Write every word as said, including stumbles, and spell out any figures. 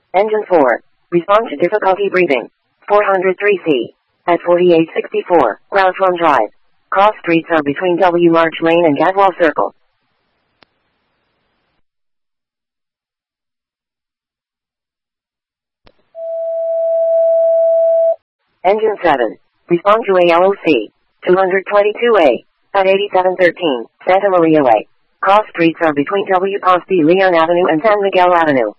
Engine four. Respond to difficulty breathing. four hundred three C. At forty-eight sixty-four, Route one Drive. Cross streets are between W March Lane and Gadwall Circle. Engine seven. Respond to A L O C. two twenty-two A. At eighty-seven thirteen, Santa Maria Way. Cross streets are between W Ponce de Leon Avenue and San Miguel Avenue.